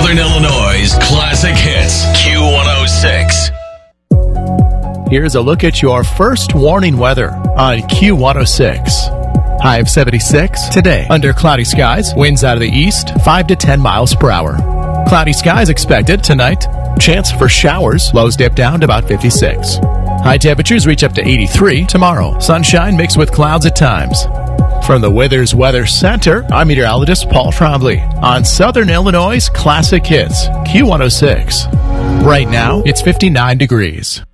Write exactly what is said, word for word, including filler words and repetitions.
Southern Illinois' classic hits, Q one oh six. Here's a look at your first warning weather on Q one oh six. High of seventy-six today. Under cloudy skies, winds out of the east, five to ten miles per hour. Cloudy skies expected tonight. Chance for showers. Lows dip down to about fifty-six. High temperatures reach up to eighty-three tomorrow. Sunshine mixed with clouds at times. From the Withers Weather Center, I'm meteorologist Paul Trombley on Southern Illinois' classic hits, Q one oh six. Right now, it's fifty-nine degrees.